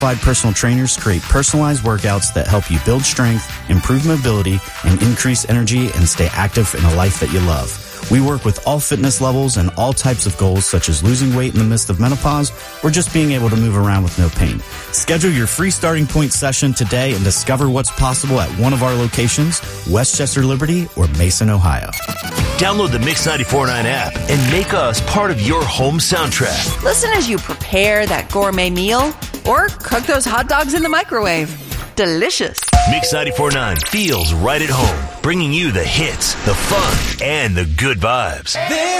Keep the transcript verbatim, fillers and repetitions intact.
Personal trainers create personalized workouts that help you build strength, improve mobility, and increase energy and stay active in a life that you love. We work with all fitness levels and all types of goals, such as losing weight in the midst of menopause or just being able to move around with no pain. Schedule your free starting point session today and discover what's possible at one of our locations, Westchester Liberty or Mason, Ohio. Download the Mix ninety-four point nine app and make us part of your home soundtrack. Listen as you prepare that gourmet meal or cook those hot dogs in the microwave. Delicious. Mix ninety-four point nine feels right at home, bringing you the hits, the fun, and the good vibes.